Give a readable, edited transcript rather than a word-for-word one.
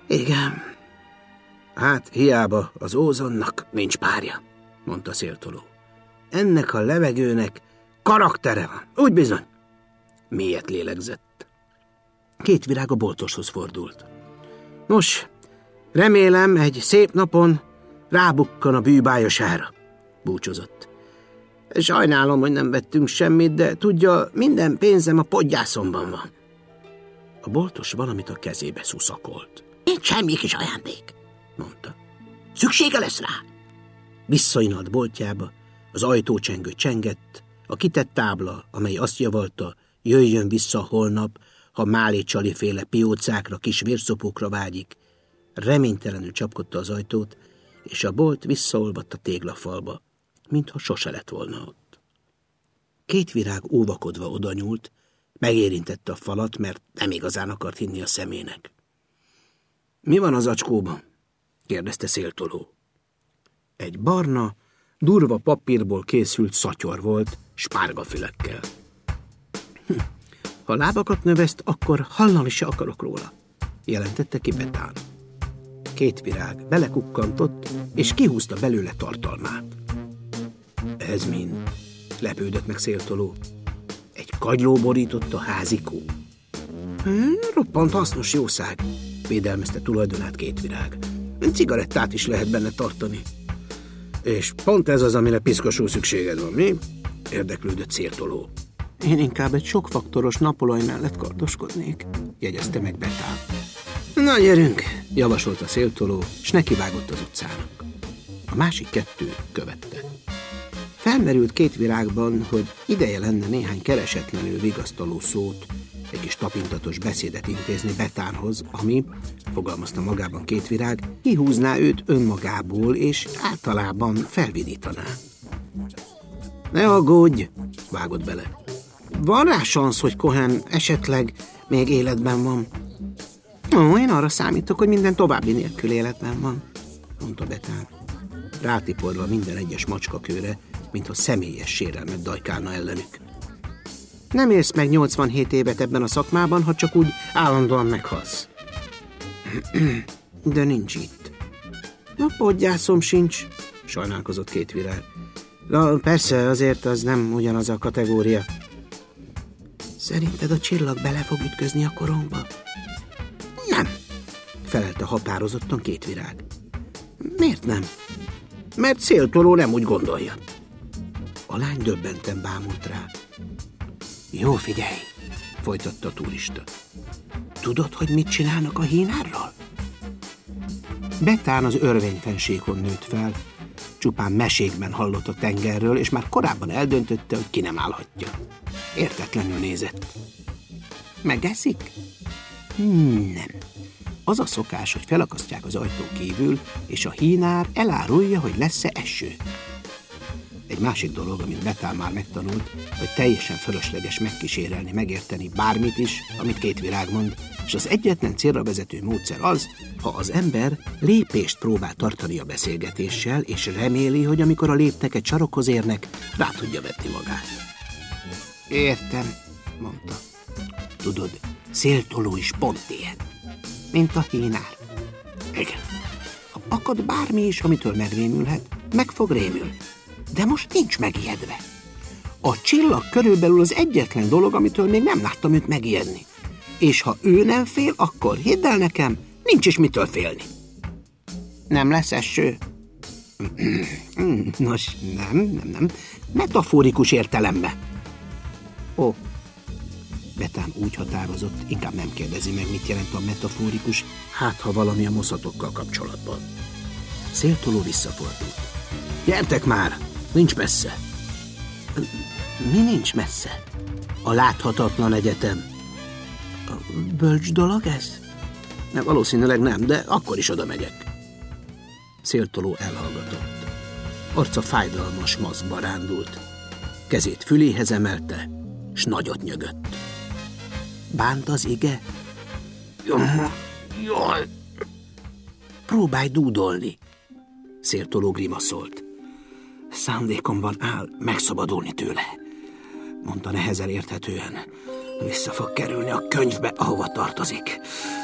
Igen. Hát hiába az ózonnak nincs párja, mondta Széltoló. Ennek a levegőnek karaktere van, úgy bizony. Mélyet lélegzett. Kétvirág a boltoshoz fordult. Nos, remélem egy szép napon rábukkan a bűbályosára, búcsúzott. Sajnálom, hogy nem vettünk semmit, de tudja, minden pénzem a podgyászomban van. A boltos valamit a kezébe szuszakolt. Nincs semmi kis ajándék, mondta. Szüksége lesz rá. Visszainalt boltjába, az ajtócsengő csengett, a kitett tábla, amely azt javalta, jöjjön vissza holnap, ha Málé Csali-féle piócákra, kis vérszopókra vágyik. Reménytelenül csapkodta az ajtót, és a bolt visszaolvadt a téglafalba, mintha sose lett volna ott. Kétvirág óvakodva odanyúlt, megérintette a falat, mert nem igazán akart hinni a szemének. Mi van az acskóban? kérdezte Széltoló. Egy barna, durva papírból készült szatyor volt, spárgafülekkel. Ha lábakat növeszt, akkor hallani se akarok róla, jelentette ki Betán. Kétvirág belekukkantott, és kihúzta belőle tartalmát. Ez mind? Lepődött meg Széltoló. Egy kagyló borította házikó. Roppant hasznos jószág, védelmezte tulajdonát Kétvirág. Cigarettát is lehet benne tartani. És pont ez az, amire piszkosul szükséged van, mi? Érdeklődött Széltoló. Én inkább egy sokfaktoros napolaj mellett kardoskodnék, jegyezte meg Betán. Na gyerünk, javasolta Széltoló, s nekivágott az utcának. A másik kettő követte. Felmerült Kétvirágban, hogy ideje lenne néhány keresetlenül vigasztaló szót, egy kis tapintatos beszédet intézni Betánhoz, ami, fogalmazta magában Kétvirág, kihúzná őt önmagából, és általában felvidítaná. Ne aggódj, vágott bele. Van rá szansz, hogy Cohen esetleg még életben van? Én arra számítok, hogy minden további nélkül életben van, mondta Betán, rátiporva minden egyes macskakőre, mintha személyes sérelmet dajkálna ellenük. Nem érsz meg 87 évet ebben a szakmában, ha csak úgy állandóan meghalsz. De nincs itt. Na, podgyászom sincs, sajnálkozott Kétvirág. Na, persze, azért az nem ugyanaz a kategória. Szerinted a csillag bele fog ütközni a korongba? Nem, felelte határozottan Kétvirág. Miért nem? Mert Széltoló nem úgy gondolja. A lány döbbenten bámult rá. Jó, figyelj, folytatta a turista. Tudod, hogy mit csinálnak a hínárral? Betán az örvényfensékon nőtt fel, csupán mesékben hallott a tengerről, és már korábban eldöntötte, hogy ki nem állhatja. Értetlenül nézett. Megeszik? Nem. Az a szokás, hogy felakasztják az ajtó kívül, és a hínár elárulja, hogy lesz-e eső. Egy másik dolog, amit Betán már megtanult, hogy teljesen fölösleges megkísérelni, megérteni bármit is, amit Kétvirág mond, és az egyetlen célra vezető módszer az, ha az ember lépést próbál tartani a beszélgetéssel, és reméli, hogy amikor a léptek egy sarokhoz érnek, rá tudja vetni magát. Értem, mondta. Tudod, Széltoló is pont ilyen, mint a hínár. Igen. Ha akad bármi is, amitől megrémülhet, meg fog rémülni. De most nincs megijedve. A csillag körülbelül az egyetlen dolog, amitől még nem láttam őt megijedni. És ha ő nem fél, akkor hidd el nekem, nincs is mitől félni. Nem lesz eső? Nos, nem. Metaforikus értelemben. Ó, Betán úgy határozott, inkább nem kérdezi meg, mit jelent a metaforikus, hát ha valami a moszatokkal kapcsolatban. Széltoló visszafordult. Gyertek már, nincs messze. Mi nincs messze? A láthatatlan egyetem. Bölcs dolog ez? Nem, valószínűleg nem, de akkor is oda megyek. Széltoló elhallgatott. Arca fájdalmas maszkba rándult. Kezét füléhez emelte, s nagyot nyögött. Bánt az ige? Jaj! Próbálj dúdolni. Széltoló grimaszolt. Szándékomban áll megszabadulni tőle, mondta nehezen érthetően. Vissza fog kerülni a könyvbe, ahova tartozik.